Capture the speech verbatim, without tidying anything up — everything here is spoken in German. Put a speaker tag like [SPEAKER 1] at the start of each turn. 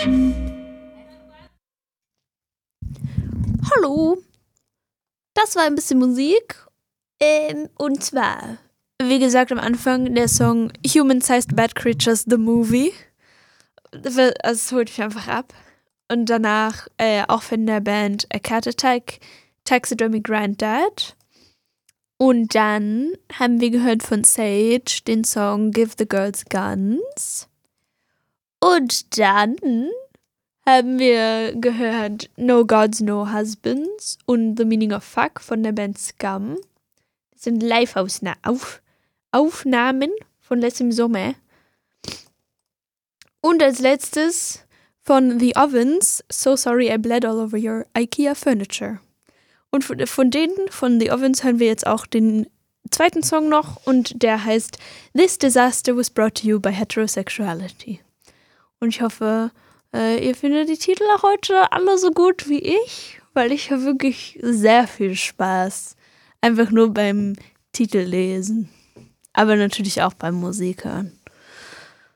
[SPEAKER 1] Hallo, das war ein bisschen Musik. Ähm, und zwar, wie gesagt am Anfang, der Song Human-Sized Bad Creatures, the Movie. Also es holt mich einfach ab. Und danach äh, auch von der Band A Cat Attack, Taxidermy Granddad. Und dann haben wir gehört von Sage den Song Give the Girls Guns. Und dann haben wir gehört No Gods, No Husbands und The Meaning of Fuck von der Band Scum. Das sind Live-Aufnahmen von letztem Sommer. Und als letztes von The Ovens, So Sorry I Bled All Over Your IKEA Furniture. Und von, von denen, von The Ovens, hören wir jetzt auch den zweiten Song noch und der heißt This Disaster Was Brought to You by Heterosexuality. Und ich hoffe, äh, ihr findet die Titel auch heute alle so gut wie ich, weil ich habe wirklich sehr viel Spaß. Einfach nur beim Titellesen. Aber natürlich auch beim Musik hören.